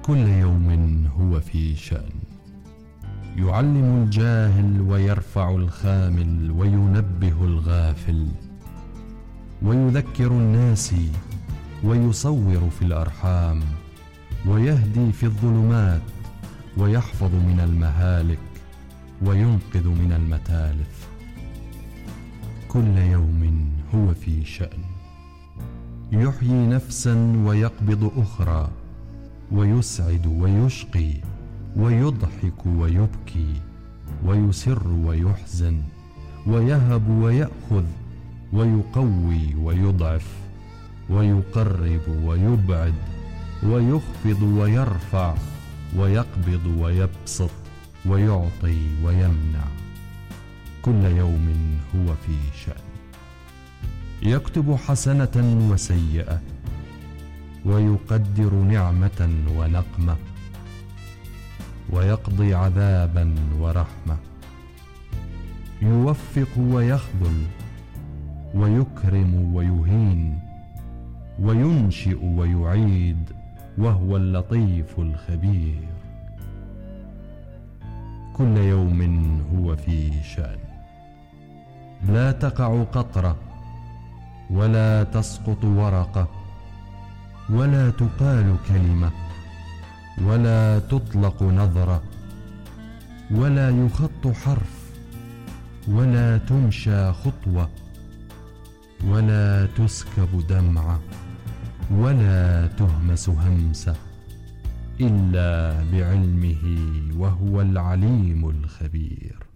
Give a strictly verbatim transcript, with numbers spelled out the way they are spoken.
كل يوم هو في شأن، يعلم الجاهل ويرفع الخامل وينبه الغافل، ويذكر الناس ويصور في الأرحام، ويهدي في الظلمات ويحفظ من المهالك وينقذ من المتالف. كل يوم هو في شأن، يحيي نفسا ويقبض أخرى، ويسعد ويشقي، ويضحك ويبكي، ويسر ويحزن، ويهب ويأخذ، ويقوي ويضعف، ويقرب ويبعد، ويخفض ويرفع، ويقبض ويبسط، ويعطي ويمنع. كل يوم هو في شأن، يكتب حسنة وسيئة، ويقدر نعمة ونقمة، ويقضي عذابا ورحمة، يوفق ويخذل، ويكرم ويهين، وينشئ ويعيد، وهو اللطيف الخبير. كل يوم هو في شأن، لا تقع قطرة، ولا تسقط ورقة، ولا تقال كلمة، ولا تطلق نظرة، ولا يخط حرف، ولا تمشى خطوة، ولا تسكب دمعة، ولا تهمس همسة، إلا بعلمه وهو العليم الخبير.